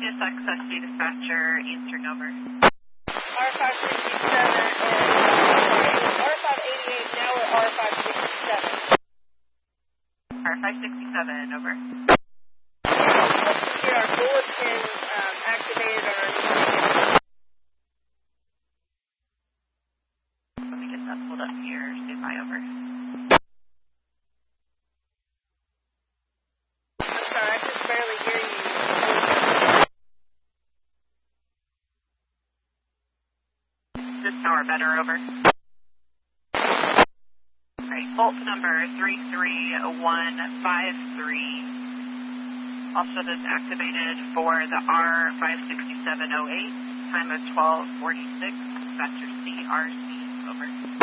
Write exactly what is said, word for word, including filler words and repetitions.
Focus Access to Dispatcher, Eastern over. R five sixty-seven and R five eighty-eight now at R five sixty-seven. R five sixty-seven, over. Let's get our bulletin um, activated on our... Let me get that pulled up here. Stay by, over. I'm sorry, I just barely hear you. Is this tower better, over? Alright, Bolt number three three one five three. Also this activated for the R five sixty-seven oh eight, time of twelve forty-six, dispatcher C R C, over.